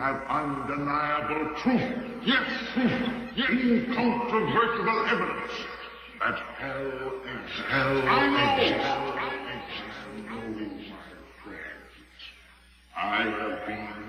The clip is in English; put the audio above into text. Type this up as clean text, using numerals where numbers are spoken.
have undeniable proof. Yes, incontrovertible evidence that hell exists. I know, my friends. I have been